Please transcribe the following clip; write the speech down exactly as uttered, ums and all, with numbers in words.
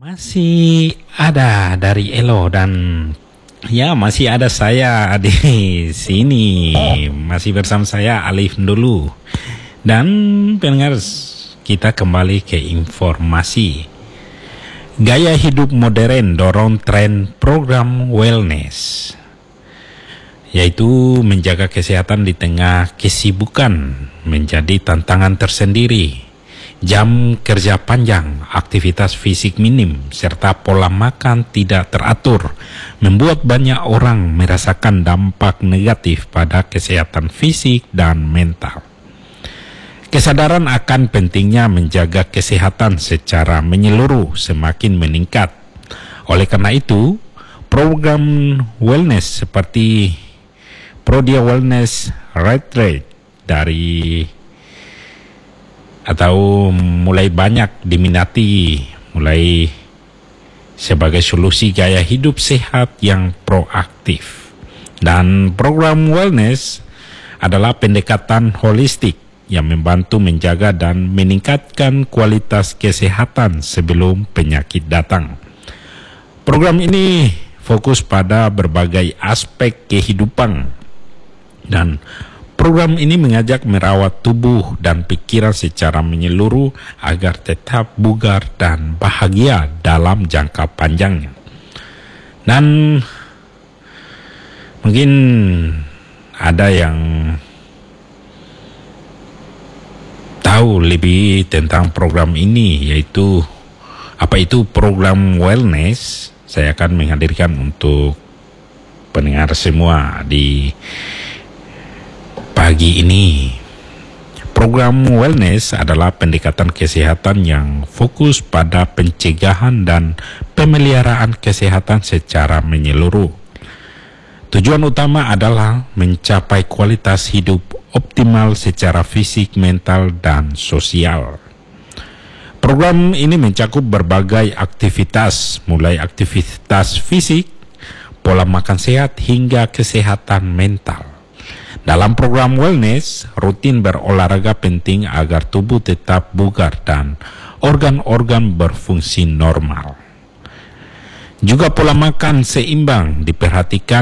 Masih ada dari Elo dan ya masih ada saya di sini. Masih bersama saya Alif dulu. Dan pendengar, kita kembali ke informasi. Gaya hidup modern dorong tren program wellness, yaitu menjaga kesehatan di tengah kesibukan menjadi tantangan tersendiri. Jam kerja panjang, aktivitas fisik minim, serta pola makan tidak teratur membuat banyak orang merasakan dampak negatif pada kesehatan fisik dan mental. Kesadaran akan pentingnya menjaga kesehatan secara menyeluruh semakin meningkat. Oleh karena itu, program wellness seperti Prodia Wellness Retreat dari atau mulai banyak diminati, mulai sebagai solusi gaya hidup sehat yang proaktif. Dan program wellness adalah pendekatan holistik yang membantu menjaga dan meningkatkan kualitas kesehatan sebelum penyakit datang. Program ini fokus pada berbagai aspek kehidupan, dan program ini mengajak merawat tubuh dan pikiran secara menyeluruh agar tetap bugar dan bahagia dalam jangka panjangnya. Dan mungkin ada yang tahu lebih tentang program ini, yaitu apa itu program wellness. Saya akan menghadirkan untuk pendengar semua di pagi ini. Program wellness adalah pendekatan kesehatan yang fokus pada pencegahan dan pemeliharaan kesehatan secara menyeluruh. Tujuan utama adalah mencapai kualitas hidup optimal secara fisik, mental, dan sosial. Program ini mencakup berbagai aktivitas, mulai aktivitas fisik, pola makan sehat, hingga kesehatan mental. Dalam program wellness, rutin berolahraga penting agar tubuh tetap bugar dan organ-organ berfungsi normal. Juga pola makan seimbang diperhatikan